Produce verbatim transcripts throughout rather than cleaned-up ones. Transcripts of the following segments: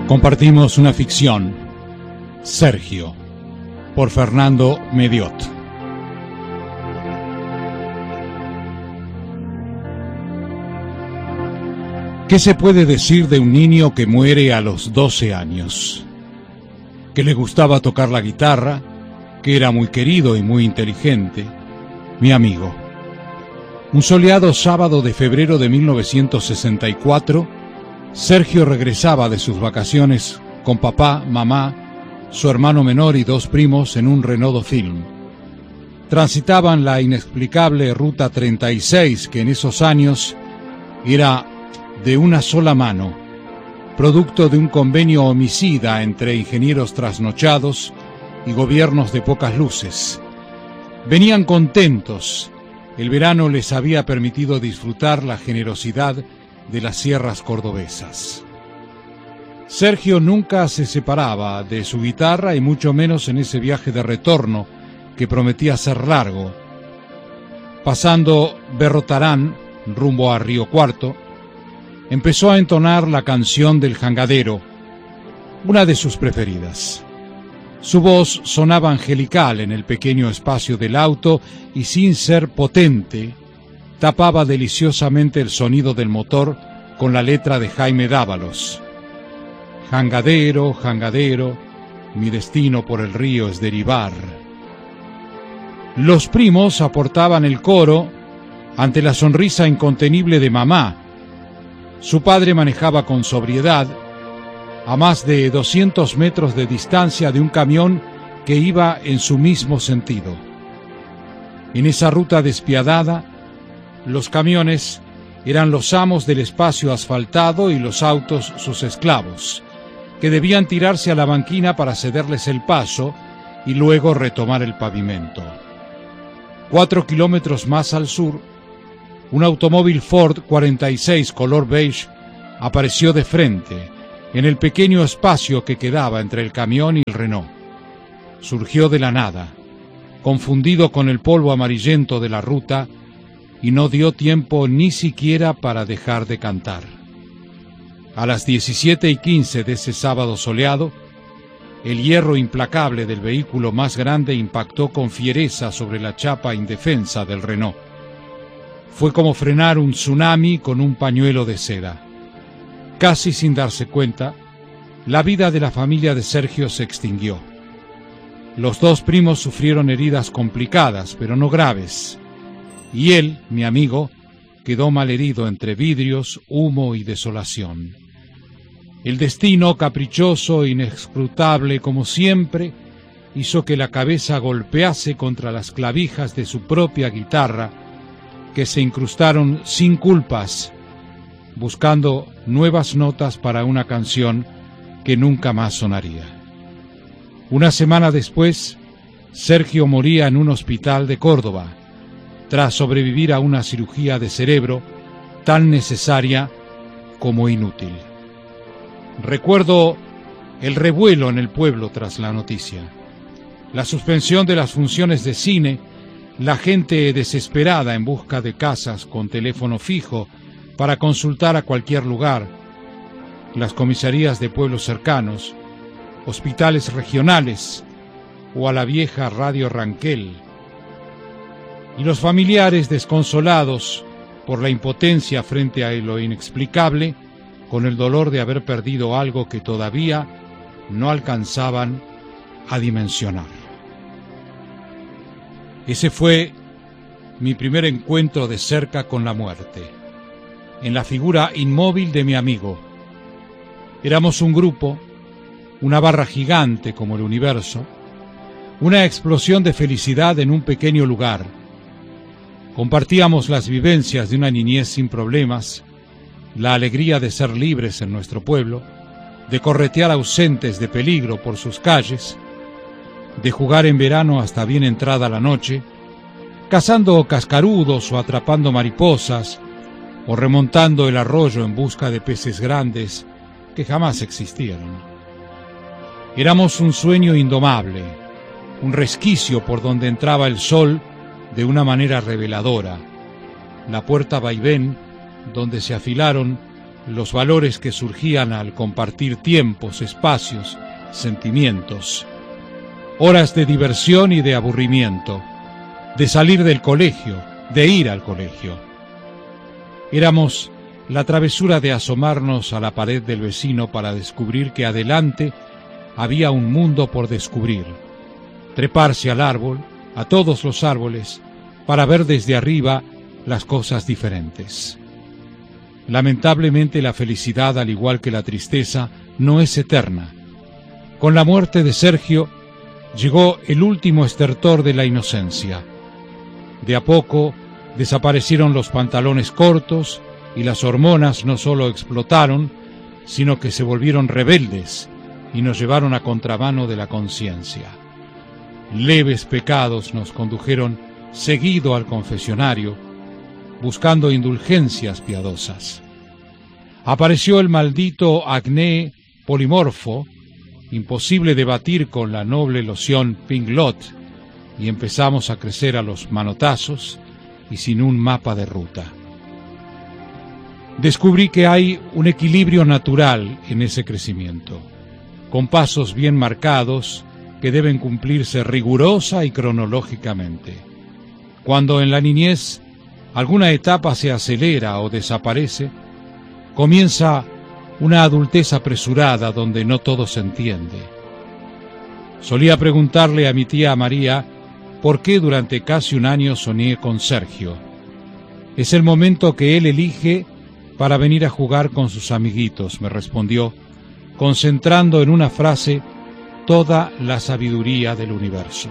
Compartimos una ficción, Sergio, por Fernando Mediot. ¿Qué se puede decir de un niño que muere a los doce años? Que le gustaba tocar la guitarra, que era muy querido y muy inteligente, mi amigo. Un soleado sábado de febrero de mil novecientos sesenta y cuatro, Sergio regresaba de sus vacaciones con papá, mamá, su hermano menor y dos primos en un Renault Film. Transitaban la inexplicable Ruta treinta y seis, que en esos años era de una sola mano, producto de un convenio homicida entre ingenieros trasnochados y gobiernos de pocas luces. Venían contentos. El verano les había permitido disfrutar la generosidad de las sierras cordobesas. Sergio nunca se separaba de su guitarra y mucho menos en ese viaje de retorno que prometía ser largo. Pasando Berrotarán, rumbo a Río Cuarto, empezó a entonar la canción del jangadero, una de sus preferidas. Su voz sonaba angelical en el pequeño espacio del auto y sin ser potente, tapaba deliciosamente el sonido del motor con la letra de Jaime Dávalos. Jangadero, jangadero, mi destino por el río es derivar. Los primos aportaban el coro ante la sonrisa incontenible de mamá. Su padre manejaba con sobriedad, a más de doscientos metros de distancia de un camión que iba en su mismo sentido. En esa ruta despiadada, los camiones eran los amos del espacio asfaltado y los autos sus esclavos, que debían tirarse a la banquina para cederles el paso y luego retomar el pavimento. Cuatro kilómetros más al sur, un automóvil Ford cuarenta y seis color beige apareció de frente, en el pequeño espacio que quedaba entre el camión y el Renault. Surgió de la nada, confundido con el polvo amarillento de la ruta, y no dio tiempo ni siquiera para dejar de cantar. A las diecisiete y quince de ese sábado soleado, el hierro implacable del vehículo más grande impactó con fiereza sobre la chapa indefensa del Renault. Fue como frenar un tsunami con un pañuelo de seda. Casi sin darse cuenta, la vida de la familia de Sergio se extinguió. Los dos primos sufrieron heridas complicadas, pero no graves, y él, mi amigo, quedó malherido entre vidrios, humo y desolación. El destino, caprichoso e inescrutable como siempre, hizo que la cabeza golpease contra las clavijas de su propia guitarra, que se incrustaron sin culpas, buscando nuevas notas para una canción que nunca más sonaría. Una semana después, Sergio moría en un hospital de Córdoba, tras sobrevivir a una cirugía de cerebro tan necesaria como inútil. Recuerdo el revuelo en el pueblo tras la noticia, la suspensión de las funciones de cine, la gente desesperada en busca de casas con teléfono fijo para consultar a cualquier lugar, las comisarías de pueblos cercanos, hospitales regionales o a la vieja radio Ranquel, y los familiares desconsolados por la impotencia frente a lo inexplicable, con el dolor de haber perdido algo que todavía no alcanzaban a dimensionar. Ese fue mi primer encuentro de cerca con la muerte, en la figura inmóvil de mi amigo. Éramos un grupo, una barra gigante como el universo, una explosión de felicidad en un pequeño lugar. Compartíamos las vivencias de una niñez sin problemas, la alegría de ser libres en nuestro pueblo, de corretear ausentes de peligro por sus calles, de jugar en verano hasta bien entrada la noche, cazando cascarudos o atrapando mariposas, o remontando el arroyo en busca de peces grandes que jamás existieron. Éramos un sueño indomable, un resquicio por donde entraba el sol de una manera reveladora, la puerta vaivén donde se afilaron los valores que surgían al compartir tiempos, espacios, sentimientos, horas de diversión y de aburrimiento, de salir del colegio, de ir al colegio. Éramos la travesura de asomarnos a la pared del vecino para descubrir que adelante había un mundo por descubrir, treparse al árbol, a todos los árboles, para ver desde arriba las cosas diferentes. Lamentablemente la felicidad, al igual que la tristeza, no es eterna. Con la muerte de Sergio llegó el último estertor de la inocencia. De a poco desaparecieron los pantalones cortos y las hormonas no solo explotaron, sino que se volvieron rebeldes y nos llevaron a contramano de la conciencia. Leves pecados nos condujeron seguido al confesionario, buscando indulgencias piadosas. Apareció el maldito acné polimorfo, imposible de batir con la noble loción Pinglot, y empezamos a crecer a los manotazos y sin un mapa de ruta. Descubrí que hay un equilibrio natural en ese crecimiento, con pasos bien marcados que deben cumplirse rigurosa y cronológicamente. Cuando en la niñez alguna etapa se acelera o desaparece, comienza una adultez apresurada donde no todo se entiende. Solía preguntarle a mi tía María por qué durante casi un año soñé con Sergio. Es el momento que él elige para venir a jugar con sus amiguitos, me respondió, concentrando en una frase toda la sabiduría del universo.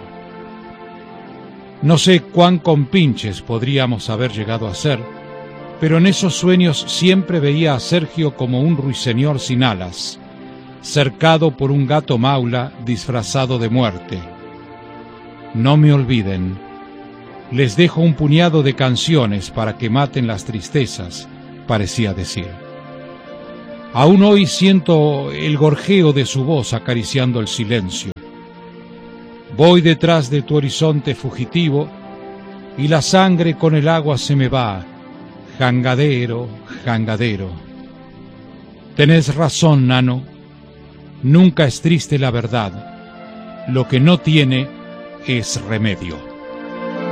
No sé cuán compinches podríamos haber llegado a ser, pero en esos sueños siempre veía a Sergio como un ruiseñor sin alas, cercado por un gato maula disfrazado de muerte. No me olviden, les dejo un puñado de canciones para que maten las tristezas, parecía decir. Aún hoy siento el gorjeo de su voz acariciando el silencio. Voy detrás de tu horizonte fugitivo y la sangre con el agua se me va, jangadero, jangadero. Tenés razón, nano, nunca es triste la verdad, lo que no tiene es remedio.